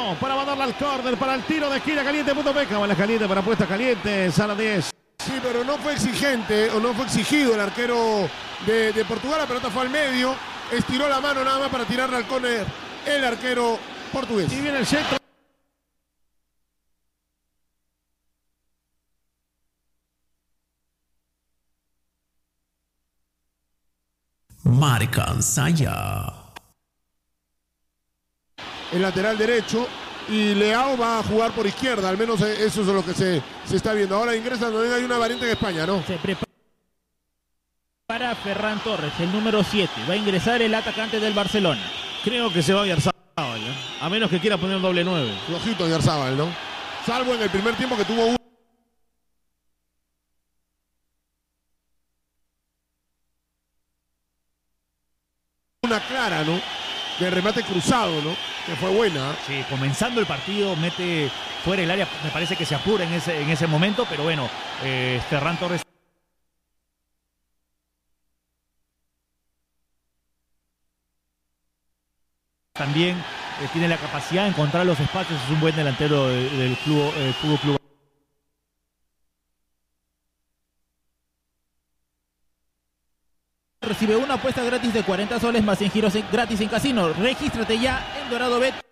Vamos para mandarla al córner, para el tiro de esquina caliente.p. Cámara caliente para apuestas calientes, sala 10. Sí, pero no fue exigente o no fue exigido el arquero de Portugal. La pelota fue al medio, estiró la mano nada más para tirarla al córner el arquero portugués. Y viene el centro. Marcan Saya. El lateral derecho y Leao va a jugar por izquierda, al menos eso es lo que se está viendo. Ahora ingresa donde hay una variante en España, ¿no? Se prepara para Ferran Torres, el número 7. Va a ingresar el atacante del Barcelona. Creo que se va a Oyarzábal, ¿eh? A menos que quiera poner un doble 9. Flojito Oyarzábal, ¿no? Salvo en el primer tiempo que tuvo una clara, ¿no? De remate cruzado, ¿no? Que fue buena. Sí, comenzando el partido, mete fuera el área. Me parece que se apura en ese momento, pero bueno, Ferran Torres también tiene la capacidad de encontrar los espacios. Es un buen delantero del Club. Recibe una apuesta gratis de 40 soles más en giros gratis en casino. Regístrate ya en Dorado Bet.